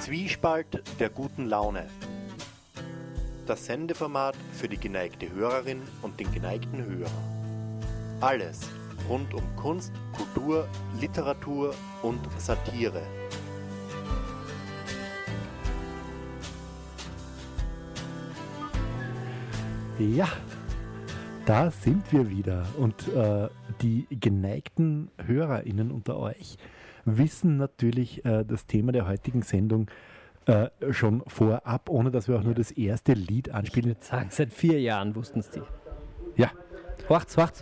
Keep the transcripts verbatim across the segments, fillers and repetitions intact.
Zwiespalt der guten Laune. Das Sendeformat für die geneigte Hörerin und den geneigten Hörer. Alles rund um Kunst, Kultur, Literatur und Satire. Ja, da sind wir wieder und äh, die geneigten HörerInnen unter euch wissen natürlich äh, das Thema der heutigen Sendung äh, schon vorab, ohne dass wir auch ja. nur das erste Lied anspielen. Ich würde sagen, seit vier Jahren wussten es die. Ja. Wacht's, wacht's.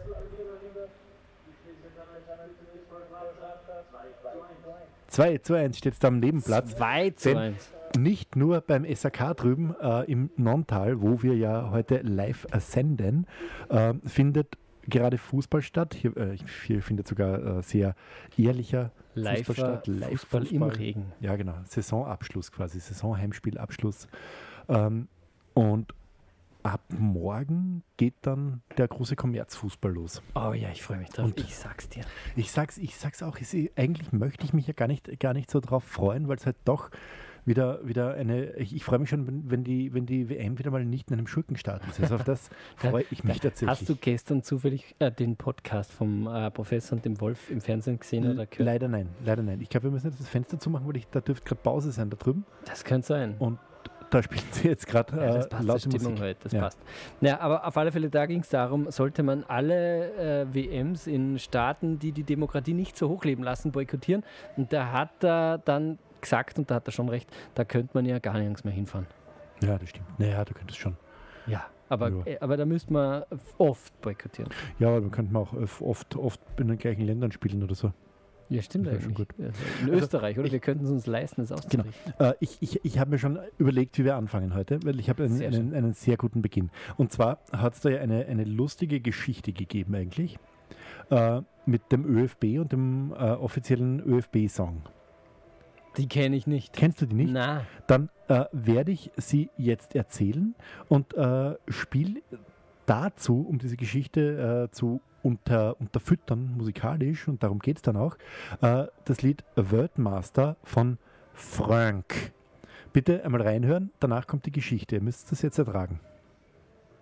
zwei zu eins steht es da am Nebenplatz. zwei zu eins. Nicht nur beim S A K drüben äh, im Nonntal, wo wir ja heute live äh, senden, äh, findet gerade Fußball statt. Hier, äh, hier findet sogar äh, sehr ehrlicher live Fußball statt. Live Fußball, Fußball im Regen. Ja, genau. Saisonabschluss quasi, Saisonheimspielabschluss. Ähm, und ab morgen geht dann der große Kommerzfußball los. Oh ja, ich freue mich drauf. Und ich sag's dir. Ich sag's, ich sag's auch. Ich, eigentlich möchte ich mich ja gar nicht, gar nicht so drauf freuen, weil es halt doch wieder, wieder eine, ich, ich freue mich schon, wenn, wenn, die, wenn die W M wieder mal nicht in einem Schurken starten. Also auf das freue ich mich tatsächlich. Hast du gestern zufällig äh, den Podcast vom äh, Professor und dem Wolf im Fernsehen gesehen oder gehört? Leider nein, leider nein. Ich glaube, wir müssen jetzt das Fenster zumachen, weil ich, da dürfte gerade Pause sein da drüben. Das könnte sein. Und da spielen sie jetzt gerade äh, ja, das passt, laute die Stimmung Musik. heute, das ja. passt. Naja, aber auf alle Fälle, da ging es darum, sollte man alle äh, W Ms in Staaten, die die Demokratie nicht so hochleben lassen, boykottieren. Und da hat er dann gesagt, und da hat er schon recht, da könnte man ja gar nirgends mehr hinfahren. Ja, das stimmt. Naja, da könnte es schon. Ja, aber, ja. Äh, aber da müsste man oft boykottieren. Ja, aber dann könnte man auch oft, oft in den gleichen Ländern spielen oder so. Ja, stimmt eigentlich. Schon gut. Also in also Österreich, oder? Ich, wir könnten es uns leisten, das auszurichten. Genau. Äh, ich ich, ich habe mir schon überlegt, wie wir anfangen heute, weil ich habe einen, sehr einen, einen sehr guten Beginn. Und zwar hat es da ja eine, eine lustige Geschichte gegeben eigentlich äh, mit dem ÖFB und dem äh, offiziellen ÖFB-Song. Die kenne ich nicht. Kennst du die nicht? Nein. Dann äh, werde ich sie jetzt erzählen und äh, spiele dazu, um diese Geschichte äh, zu unter, unterfüttern, musikalisch, und darum geht es dann auch, äh, das Lied Wordmaster von Frank. Bitte einmal reinhören, danach kommt die Geschichte. Ihr müsst das jetzt ertragen.